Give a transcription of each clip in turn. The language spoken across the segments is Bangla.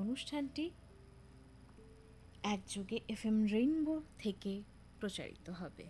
অনুষ্ঠানটি একযোগে FM রেইনবো থেকে প্রচারিত হবে।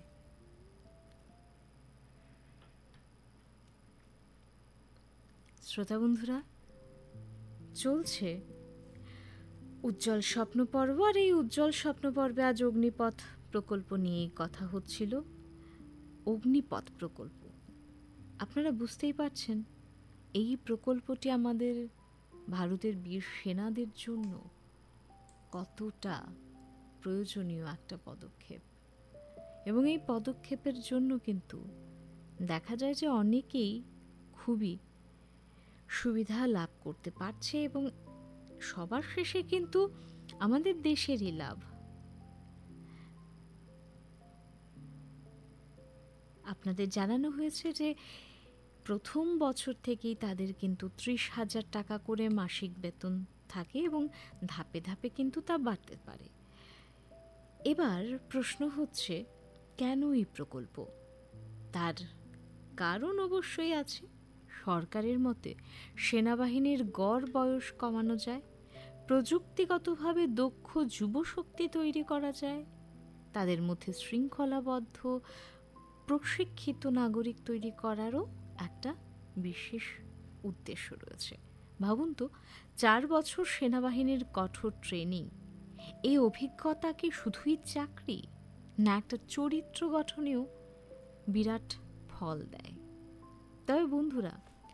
শ্রোতা বন্ধুরা, চলছে উজ্জ্বল স্বপ্ন পর্ব, আর এই উজ্জ্বল স্বপ্ন পর্বে আজ অগ্নিপথ প্রকল্প নিয়েই কথা হচ্ছিল। অগ্নিপথ প্রকল্প, আপনারা বুঝতেই পারছেন এই প্রকল্পটি আমাদের ভারতের বীর সেনাদের জন্য কতটা প্রয়োজনীয় একটা পদক্ষেপ। এবং এই পদক্ষেপের জন্য কিন্তু দেখা যায় যে অনেকেই খুবই সুবিধা লাভ করতে পারছে এবং সবার শেষে কিন্তু আমাদের দেশেরই লাভ। আপনাদের জানানো হয়েছে যে প্রথম বছর থেকেই তাদের কিন্তু 30,000 টাকা করে মাসিক বেতন থাকে এবং ধাপে ধাপে কিন্তু তা বাড়তে পারে। এবার প্রশ্ন হচ্ছে, কেন এই প্রকল্প? তার কারণ অবশ্যই আছে। সরকারের মতে সেনাবাহিনীর গড় বয়স কমানো যায়, প্রযুক্তিগতভাবে দক্ষ যুবশক্তি তৈরি করা যায়, তাদের মধ্যে শৃঙ্খলাবদ্ধ প্রশিক্ষিত নাগরিক তৈরি করারও একটা বিশেষ উদ্দেশ্য রয়েছে। ভাবুন তো, 4 বছর সেনাবাহিনীর কঠোর ট্রেনিং, এই অভিজ্ঞতা কি শুধুই চাকরি, না একটা চরিত্র গঠনেও বিরাট ফল দেয়? তবে বন্ধুরা,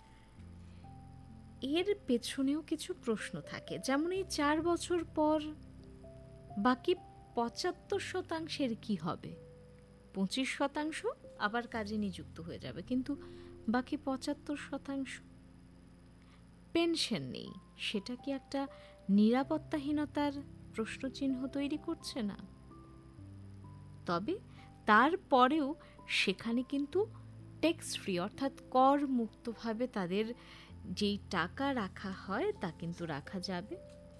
এর পেছনেও কিছু প্রশ্ন থাকে। যেমন এই 4 বছর পর বাকি 75% কি হবে? 25% আবার কাজে নিযুক্ত হয়ে যাবে, কিন্তু বাকি 75% পেনশন নেই। সেটা কি একটা নিরাপত্তাহীনতার প্রশ্নচিহ্ন তৈরি করছে না? তবে তারপরেও সেখানে কিন্তু ট্যাক্স ফ্রি, অর্থাৎ কর মুক্তভাবে তাদের যেই টাকা রাখা হয় তা কিন্তু রাখা যাবে।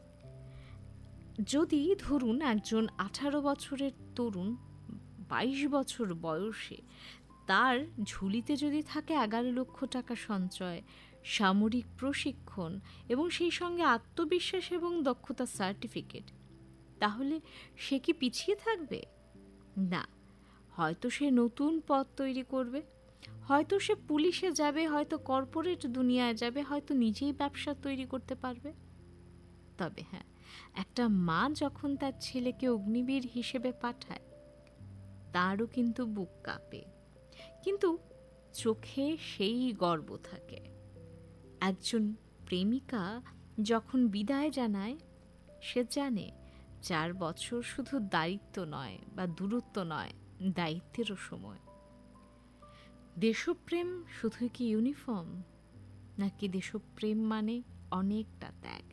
যদি ধরুন একজন 18 বছরের তরুণ 22 বছর বয়সে তার ঝুলিতে যদি থাকে 11 লক্ষ টাকা সঞ্চয়, সামরিক প্রশিক্ষণ এবং সেই সঙ্গে আত্মবিশ্বাস এবং দক্ষতা সার্টিফিকেট, তাহলে সে কি পিছিয়ে থাকবে? না, হয়তো সে নতুন পথ তৈরি করবে, হয়তো সে পুলিশে যাবে, হয়তো কর্পোরেট দুনিয়ায় যাবে, হয়তো নিজেই ব্যবসা তৈরি করতে পারবে। তবে হ্যাঁ, একটা মা যখন তার ছেলেকে অগ্নিবীর হিসেবে পাঠায়, তারও কিন্তু বুক কাঁপে, কিন্তু চোখে সেই গর্ব থাকে। একজন প্রেমিকা যখন বিদায় জানায়, সে জানে 4 বছর শুধু দায়িত্ব নয় বা দূরত্ব নয়, দায়িত্বেরও সময়। দেশপ্রেম শুধু কি ইউনিফর্ম, নাকি দেশপ্রেম মানে অনেকটা ত্যাগ?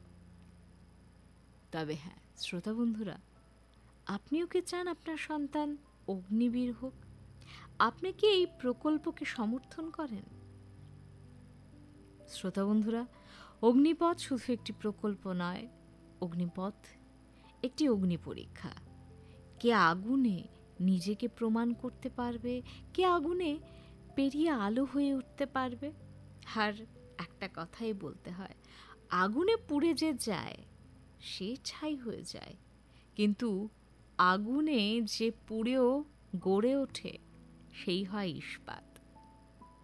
তবে হ্যাঁ শ্রোতা বন্ধুরা, আপনিও কি চান আপনার সন্তান অগ্নিবীর হোক? আপনি কি এই প্রকল্পকে সমর্থন করেন? শ্রোতা বন্ধুরা, অগ্নিপথ শুধু একটি প্রকল্প নয়, অগ্নিপথ একটি অগ্নি পরীক্ষা। কে আগুনে নিজেকে প্রমাণ করতে পারবে, কে আগুনে পেরিয়ে আলো হয়ে উঠতে পারবে। আর একটা কথাই বলতে হয়, আগুনে পুড়ে যে যায় সে ছাই হয়ে যায়, কিন্তু আগুনে যে পুড়েও গড়ে ওঠে সেই হয় ইস্পাত।